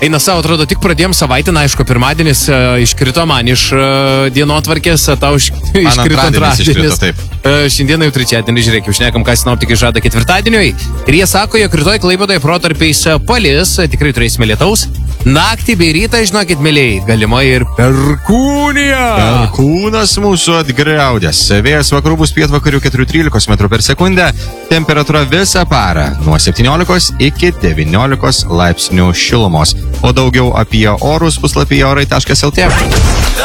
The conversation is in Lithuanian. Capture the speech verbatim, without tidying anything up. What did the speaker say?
Eina savo, atrodo, tik pradėjom savaitę, na, aišku, pirmadienis uh, iškrito man iš uh, dienotvarkės, tau iš, iškrito antradienis. Uh, šiandieną jau trečiadienį, žiūrėk, jau šnekam, ką sinoptikai žada ketvirtadieniui. Ir jie sako, jog rytoj Klaipėdoje protarpiais palis, tikrai turėsime lietaus. Naktį bei rytą, žinokit, mėlyjei, galimai ir perkūnija. Perkūnas mūsų atgriaudės. Vėjas vakarų bus pietvakarių keturi trylika metrų per sekundę. Temperatūra visą parą nuo septyniolikos iki devyniolikos laipsnių šilumos. O daugiau apie orus puslapyje orai taškas lt.